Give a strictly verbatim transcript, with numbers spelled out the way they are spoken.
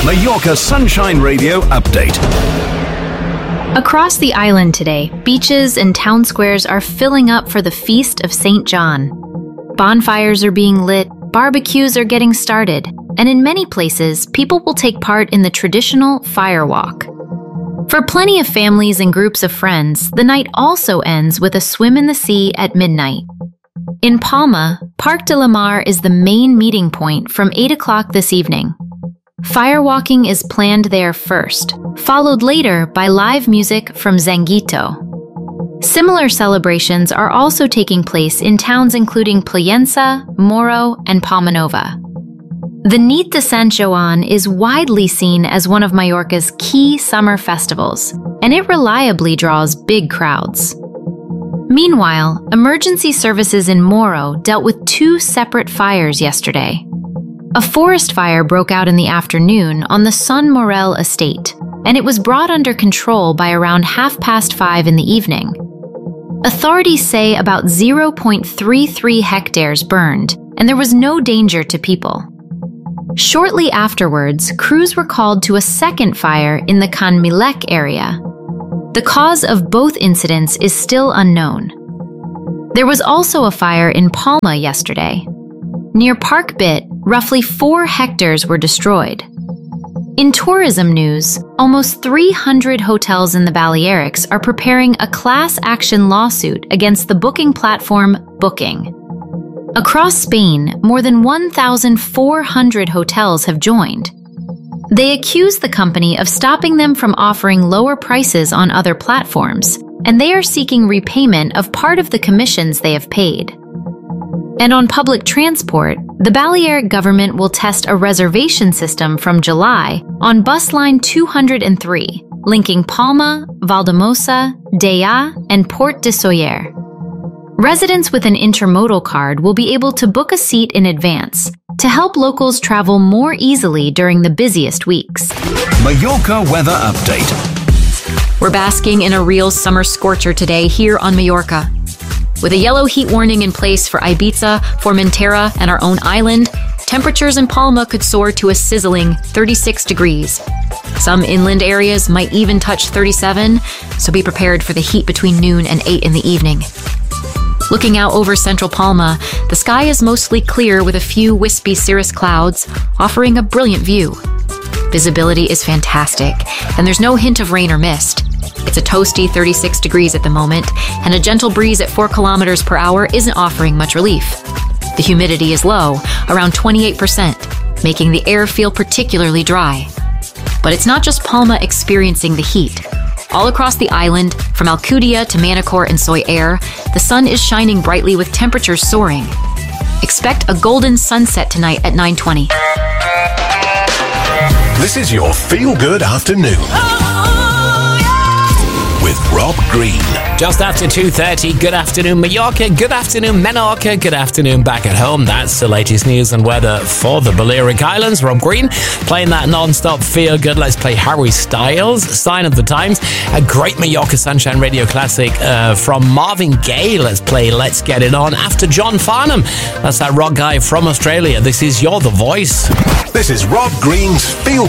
Mallorca Sunshine Radio update. Across the island today, beaches and town squares are filling up for the Feast of Saint John. Bonfires are being lit, barbecues are getting started, and in many places, people will take part in the traditional fire walk. For plenty of families and groups of friends, the night also ends with a swim in the sea at midnight. In Palma, Parc de la Mar is the main meeting point from eight o'clock this evening. Firewalking is planned there first, followed later by live music from Zanguito. Similar celebrations are also taking place in towns including Playensa, Moro, and Palma Nova. The Nit de Sant Joan is widely seen as one of Mallorca's key summer festivals, and it reliably draws big crowds. Meanwhile, emergency services in Moro dealt with two separate fires yesterday. A forest fire broke out in the afternoon on the Son Morel estate, and it was brought under control by around half past five in the evening. Authorities say about zero point three three hectares burned, and there was no danger to people. Shortly afterwards, crews were called to a second fire in the Can Milek area. The cause of both incidents is still unknown. There was also a fire in Palma yesterday. Near Park Bit, roughly four hectares were destroyed. In tourism news, almost three hundred hotels in the Balearics are preparing a class action lawsuit against the booking platform Booking. Across Spain, more than one thousand four hundred hotels have joined. They accuse the company of stopping them from offering lower prices on other platforms, and they are seeking repayment of part of the commissions they have paid. And on public transport, the Balearic government will test a reservation system from July on bus line two hundred three, linking Palma, Valdemosa, Dea, and Port de Sóller. Residents with an intermodal card will be able to book a seat in advance to help locals travel more easily during the busiest weeks. Mallorca weather update. We're basking in a real summer scorcher today here on Mallorca. With a yellow heat warning in place for Ibiza, Formentera, and our own island, temperatures in Palma could soar to a sizzling thirty-six degrees. Some inland areas might even touch thirty-seven, so be prepared for the heat between noon and eight in the evening. Looking out over central Palma, the sky is mostly clear with a few wispy cirrus clouds, offering a brilliant view. Visibility is fantastic, and there's no hint of rain or mist. It's a toasty thirty-six degrees at the moment, and a gentle breeze at four kilometers per hour isn't offering much relief. The humidity is low, around twenty-eight percent, making the air feel particularly dry. But it's not just Palma experiencing the heat. All across the island, from Alcudia to Manacor and Sóller, the sun is shining brightly with temperatures soaring. Expect a golden sunset tonight at nine twenty. This is your feel-good afternoon. With Rob Green. Just after two thirty, good afternoon Mallorca, good afternoon Menorca, good afternoon back at home. That's the latest news and weather for the Balearic Islands. Rob Green playing that non-stop feel good. Let's play Harry Styles, Sign of the Times. A great Mallorca Sunshine Radio classic uh, from Marvin Gaye. Let's play Let's Get It On after John Farnham. That's that rock guy from Australia. This is You're the Voice. This is Rob Green's Feel